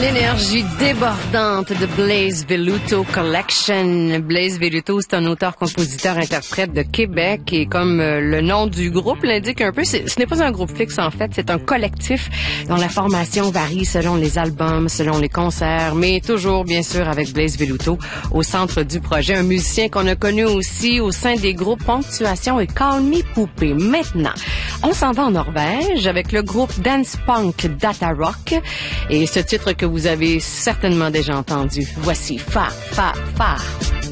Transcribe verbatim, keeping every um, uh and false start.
L'énergie débordante de Blaze Veluto Collection. Blaze Veluto, c'est un auteur-compositeur-interprète de Québec et comme euh, le nom du groupe l'indique un peu, ce n'est pas un groupe fixe en fait, c'est un collectif dont la formation varie selon les albums, selon les concerts, mais toujours bien sûr avec Blaze Veluto au centre du projet. Un musicien qu'on a connu aussi au sein des groupes Ponctuation et Call Me Poupée. Maintenant, on s'en va en Norvège avec le groupe Dance Punk Data Rock et ce titre que vous avez certainement déjà entendu. Voici Fa, Fa, Fa.